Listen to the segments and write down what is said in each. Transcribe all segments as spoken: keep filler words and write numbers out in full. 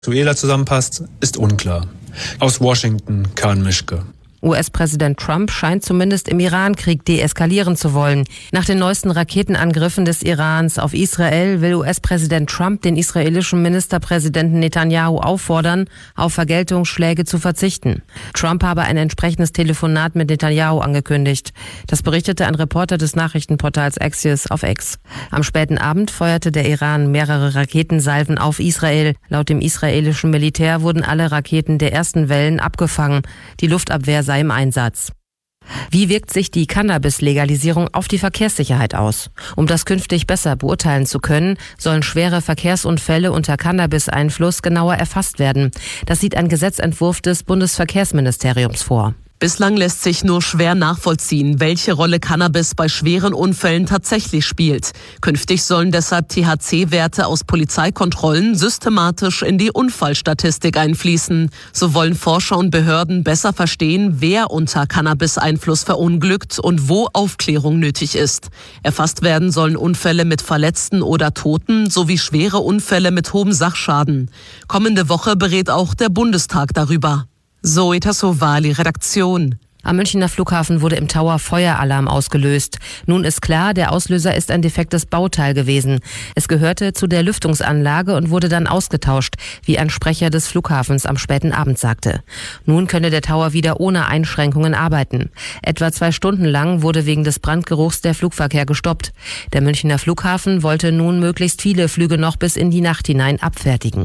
Venezuela zusammenpasst, ist unklar. Aus Washington, Khan Mischke. U S-Präsident Trump scheint zumindest im Iran-Krieg deeskalieren zu wollen. Nach den neuesten Raketenangriffen des Irans auf Israel will U S-Präsident Trump den israelischen Ministerpräsidenten Netanyahu auffordern, auf Vergeltungsschläge zu verzichten. Trump habe ein entsprechendes Telefonat mit Netanyahu angekündigt. Das berichtete ein Reporter des Nachrichtenportals Axios auf X. Am späten Abend feuerte der Iran mehrere Raketensalven auf Israel. Laut dem israelischen Militär wurden alle Raketen der ersten Wellen abgefangen. Die Luftabwehr sei im Einsatz. Wie wirkt sich die Cannabis-Legalisierung auf die Verkehrssicherheit aus? Um das künftig besser beurteilen zu können, sollen schwere Verkehrsunfälle unter Cannabis-Einfluss genauer erfasst werden. Das sieht ein Gesetzentwurf des Bundesverkehrsministeriums vor. Bislang lässt sich nur schwer nachvollziehen, welche Rolle Cannabis bei schweren Unfällen tatsächlich spielt. Künftig sollen deshalb T H C-Werte aus Polizeikontrollen systematisch in die Unfallstatistik einfließen. So wollen Forscher und Behörden besser verstehen, wer unter Cannabis-Einfluss verunglückt und wo Aufklärung nötig ist. Erfasst werden sollen Unfälle mit Verletzten oder Toten sowie schwere Unfälle mit hohem Sachschaden. Kommende Woche berät auch der Bundestag darüber. Zoe Tassovali, Redaktion. Am Münchner Flughafen wurde im Tower Feueralarm ausgelöst. Nun ist klar, der Auslöser ist ein defektes Bauteil gewesen. Es gehörte zu der Lüftungsanlage und wurde dann ausgetauscht, wie ein Sprecher des Flughafens am späten Abend sagte. Nun könne der Tower wieder ohne Einschränkungen arbeiten. Etwa zwei Stunden lang wurde wegen des Brandgeruchs der Flugverkehr gestoppt. Der Münchner Flughafen wollte nun möglichst viele Flüge noch bis in die Nacht hinein abfertigen.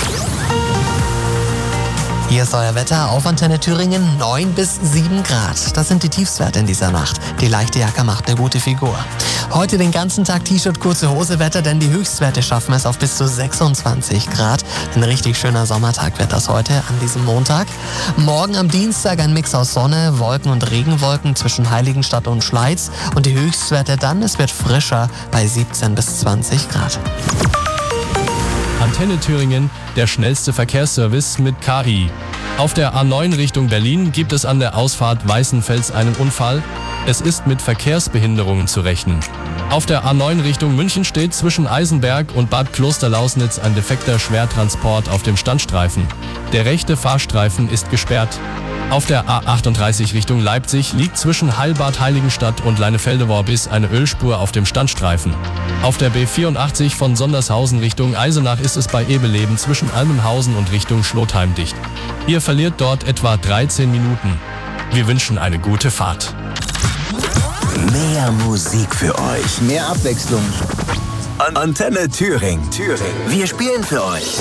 Hier ist euer Wetter auf Antenne Thüringen, neun bis sieben Grad. Das sind die Tiefstwerte in dieser Nacht. Die leichte Jacke macht eine gute Figur. Heute den ganzen Tag T-Shirt, kurze Hose Wetter, denn die Höchstwerte schaffen es auf bis zu sechsundzwanzig Grad. Ein richtig schöner Sommertag wird das heute an diesem Montag. Morgen am Dienstag ein Mix aus Sonne, Wolken und Regenwolken zwischen Heiligenstadt und Schleiz. Und die Höchstwerte dann, es wird frischer bei siebzehn bis zwanzig Grad. Antenne Thüringen, der schnellste Verkehrsservice mit K I. Auf der A neun Richtung Berlin gibt es an der Ausfahrt Weißenfels einen Unfall. Es ist mit Verkehrsbehinderungen zu rechnen. Auf der A neun Richtung München steht zwischen Eisenberg und Bad Klosterlausnitz ein defekter Schwertransport auf dem Standstreifen. Der rechte Fahrstreifen ist gesperrt. Auf der A achtunddreißig Richtung Leipzig liegt zwischen Heilbad Heiligenstadt und Leinefelde-Worbis eine Ölspur auf dem Standstreifen. Auf der B vierundachtzig von Sondershausen Richtung Eisenach ist es bei Ebeleben zwischen Almenhausen und Richtung Schlotheim dicht. Ihr verliert dort etwa dreizehn Minuten. Wir wünschen eine gute Fahrt. Mehr Musik für euch. Mehr Abwechslung. Antenne Thüringen. Thüringen. Wir spielen für euch.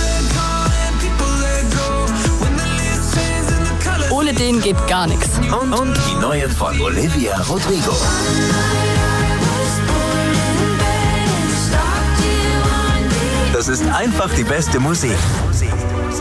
Ohne den geht gar nichts. Und, und die neue von Olivia Rodrigo. Das ist einfach die beste Musik.